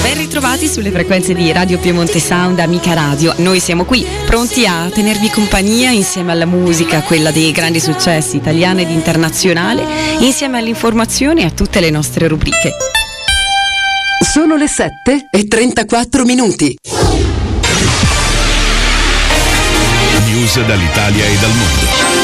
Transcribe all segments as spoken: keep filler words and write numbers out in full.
Ben ritrovati sulle frequenze di Radio Piemonte Sound, Amica Radio. Noi siamo qui, pronti a tenervi compagnia insieme alla musica, quella dei grandi successi italiani ed internazionale, insieme all'informazione e a tutte le nostre rubriche. Sono le sette e trentaquattro minuti. News dall'Italia e dal mondo.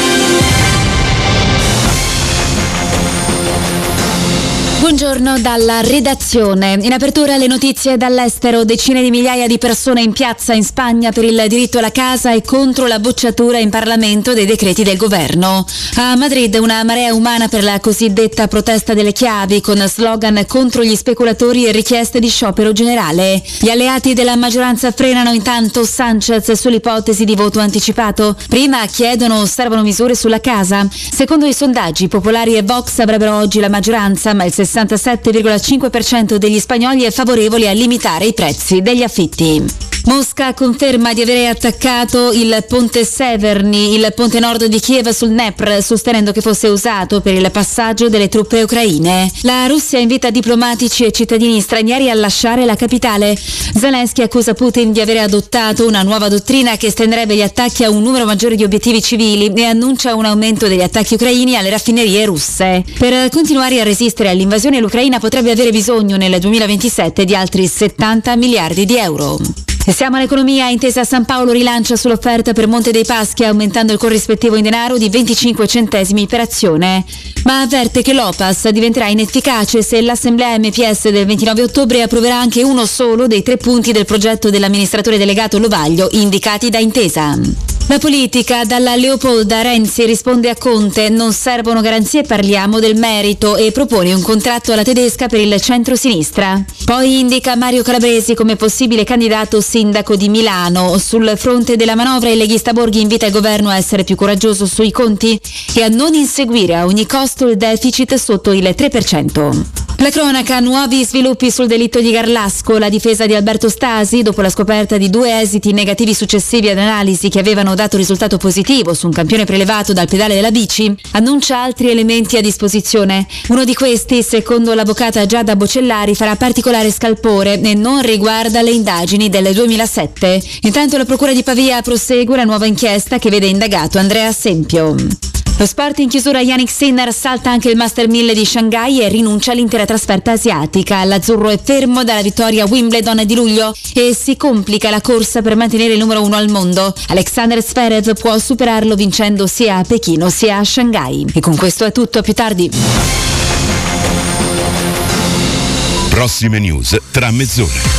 Buongiorno dalla redazione. In apertura le notizie dall'estero. Decine di migliaia di persone in piazza in Spagna per il diritto alla casa e contro la bocciatura in Parlamento dei decreti del governo. A Madrid una marea umana per la cosiddetta protesta delle chiavi, con slogan contro gli speculatori e richieste di sciopero generale. Gli alleati della maggioranza frenano intanto Sanchez sull'ipotesi di voto anticipato. Prima chiedono o servono misure sulla casa. Secondo i sondaggi, Popolari e Vox avrebbero oggi la maggioranza, ma il sessantasette virgola cinque per cento degli spagnoli è favorevole a limitare i prezzi degli affitti. Mosca conferma di avere attaccato il ponte Severny, il ponte nord di Kiev sul Dnepr, sostenendo che fosse usato per il passaggio delle truppe ucraine. La Russia invita diplomatici e cittadini stranieri a lasciare la capitale. Zelensky accusa Putin di avere adottato una nuova dottrina che estenderebbe gli attacchi a un numero maggiore di obiettivi civili e annuncia un aumento degli attacchi ucraini alle raffinerie russe. Per continuare a resistere all'invasione, l'Ucraina potrebbe avere bisogno nel duemilaventisette di altri settanta miliardi di euro. E siamo all'economia. Intesa San Paolo rilancia sull'offerta per Monte dei Paschi, aumentando il corrispettivo in denaro di venticinque centesimi per azione, ma avverte che l'O P A S diventerà inefficace se l'Assemblea M P S del ventinove ottobre approverà anche uno solo dei tre punti del progetto dell'amministratore delegato Lovaglio indicati da Intesa. La politica, dalla Leopolda Renzi risponde a Conte: non servono garanzie, parliamo del merito, e propone un contratto alla tedesca per il centro-sinistra. Poi indica Mario Calabresi come possibile candidato sindaco di Milano. Sul fronte della manovra il leghista Borghi invita il governo a essere più coraggioso sui conti e a non inseguire a ogni costo il deficit sotto il tre per cento. La cronaca, nuovi sviluppi sul delitto di Garlasco. La difesa di Alberto Stasi, dopo la scoperta di due esiti negativi successivi ad analisi che avevano dato risultato positivo su un campione prelevato dal pedale della bici, annuncia altri elementi a disposizione. Uno di questi, secondo l'avvocata Giada Bocellari, farà particolare scalpore e non riguarda le indagini del duemilasette. Intanto la procura di Pavia prosegue la nuova inchiesta che vede indagato Andrea Sempio. Lo sport in chiusura. Yannick Sinner salta anche il Master mille di Shanghai e rinuncia all'intera trasferta asiatica. L'azzurro è fermo dalla vittoria a Wimbledon di luglio e si complica la corsa per mantenere il numero uno al mondo. Alexander Zverev può superarlo vincendo sia a Pechino sia a Shanghai. E con questo è tutto, a più tardi. Prossime news tra mezz'ora.